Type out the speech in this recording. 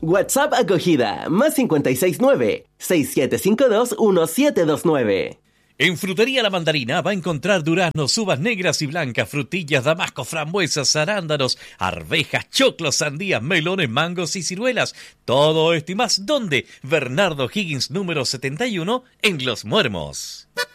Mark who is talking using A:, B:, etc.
A: WhatsApp acogida, más 569-6752-1729.
B: En Frutería La Mandarina va a encontrar duraznos, uvas negras y blancas, frutillas, damascos, frambuesas, arándanos, arvejas, choclos, sandías, melones, mangos y ciruelas. Todo esto y más, ¿dónde? Bernardo Higgins número 71 en Los Muermos.